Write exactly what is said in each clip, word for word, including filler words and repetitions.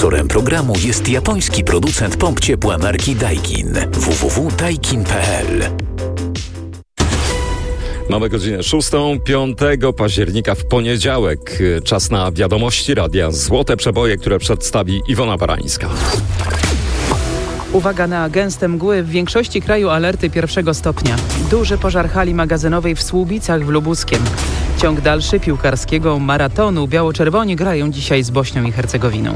Sponsorem programu jest japoński producent pomp ciepła marki Daikin. w w w kropka daikin kropka p l. Mamy godzinę szóstą, piątego października w poniedziałek. Czas na wiadomości radia Złote Przeboje, które przedstawi Iwona Barańska. Uwaga na gęste mgły. W większości kraju alerty pierwszego stopnia. Duży pożar hali magazynowej w Słubicach w Lubuskiem. Ciąg dalszy piłkarskiego maratonu. Biało-czerwoni grają dzisiaj z Bośnią i Hercegowiną.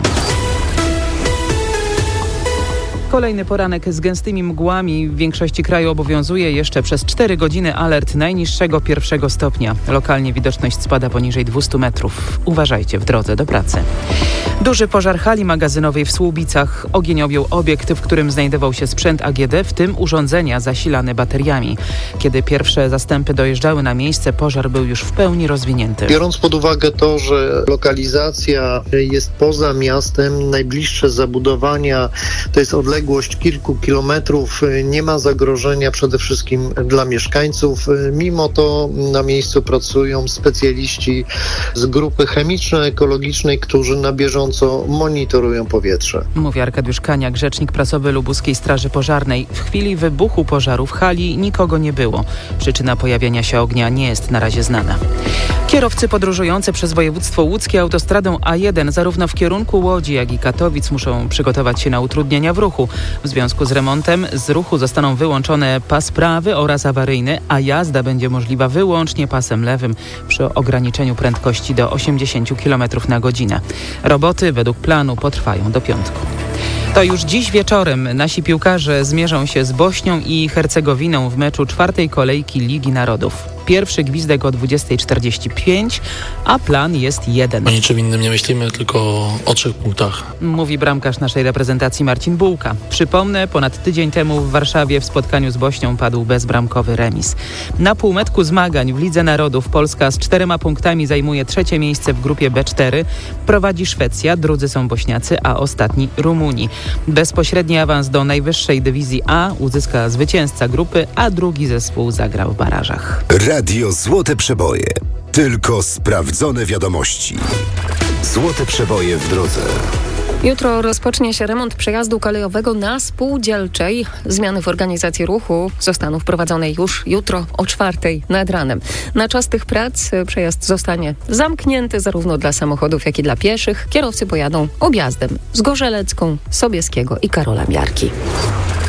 Kolejny poranek z gęstymi mgłami. W większości kraju obowiązuje jeszcze przez cztery godziny alert najniższego pierwszego stopnia. Lokalnie widoczność spada poniżej dwieście metrów. Uważajcie w drodze do pracy. Duży pożar hali magazynowej w Słubicach. Ogień objął obiekt, w którym znajdował się sprzęt A G D, w tym urządzenia zasilane bateriami. Kiedy pierwsze zastępy dojeżdżały na miejsce, pożar był już w pełni rozwinięty. Biorąc pod uwagę to, że lokalizacja jest poza miastem, najbliższe zabudowania to jest odległość kilku kilometrów, nie ma zagrożenia przede wszystkim dla mieszkańców. Mimo to na miejscu pracują specjaliści z grupy chemiczno-ekologicznej, którzy na bieżąco monitorują powietrze. Mówi Arkadiusz Kaniak, rzecznik prasowy Lubuskiej Straży Pożarnej. W chwili wybuchu pożaru w hali nikogo nie było. Przyczyna pojawienia się ognia nie jest na razie znana. Kierowcy podróżujący przez województwo łódzkie autostradą A jeden zarówno w kierunku Łodzi, jak i Katowic muszą przygotować się na utrudnienia w ruchu. W związku z remontem z ruchu zostaną wyłączone pas prawy oraz awaryjny, a jazda będzie możliwa wyłącznie pasem lewym przy ograniczeniu prędkości do osiemdziesiąt kilometrów na godzinę. Roboty według planu potrwają do piątku. To już dziś wieczorem nasi piłkarze zmierzą się z Bośnią i Hercegowiną w meczu czwartej kolejki Ligi Narodów. Pierwszy gwizdek o dwudziestej czterdzieści pięć, a plan jest jeden. O niczym innym nie myślimy, tylko o trzech punktach. Mówi bramkarz naszej reprezentacji Marcin Bułka. Przypomnę, ponad tydzień temu w Warszawie w spotkaniu z Bośnią padł bezbramkowy remis. Na półmetku zmagań w Lidze Narodów Polska z czterema punktami zajmuje trzecie miejsce w grupie B cztery. Prowadzi Szwecja, drudzy są Bośniacy, a ostatni Rumuni. Bezpośredni awans do najwyższej dywizji A uzyska zwycięzca grupy, a drugi zespół zagra w barażach. Radio Złote Przeboje. Tylko sprawdzone wiadomości. Złote Przeboje w drodze. Jutro rozpocznie się remont przejazdu kolejowego na Spółdzielczej. Zmiany w organizacji ruchu zostaną wprowadzone już jutro o czwartej nad ranem. Na czas tych prac przejazd zostanie zamknięty zarówno dla samochodów, jak i dla pieszych. Kierowcy pojadą objazdem z Gorzelecką, Sobieskiego i Karola Miarki.